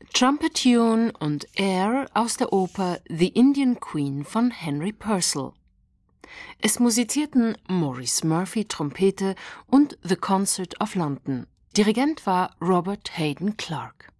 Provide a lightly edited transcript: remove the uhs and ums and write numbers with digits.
Trumpet-Tune und Air aus der Oper The Indian Queen von Henry Purcell. Es musizierten Maurice Murphy, Trompete, und The Concert of London. Dirigent war Robert Hayden Clark.